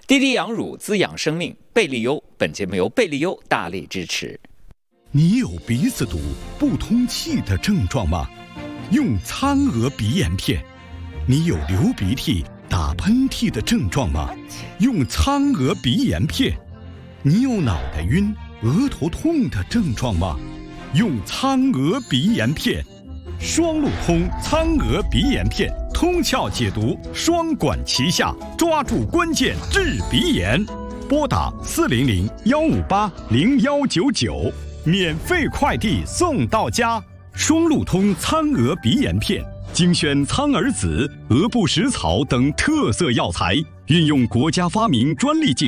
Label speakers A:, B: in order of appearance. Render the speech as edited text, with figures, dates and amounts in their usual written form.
A: 滴滴养乳滋养生命，贝利优。本节目由贝利优大力支持。
B: 你有鼻子堵、不通气的症状吗？用苍娥鼻炎片。你有流鼻涕、打喷嚏的症状吗？用苍娥鼻炎片。你有脑袋晕、额头痛的症状吗？用苍娥鼻炎片。双路通苍娥鼻炎片，通窍解毒，双管齐下，抓住关键治鼻炎。拨打400-158-0199，免费快递送到家。双路通苍娥鼻炎片，精选苍耳子、鹅不食草等特色药材，运用国家发明专利技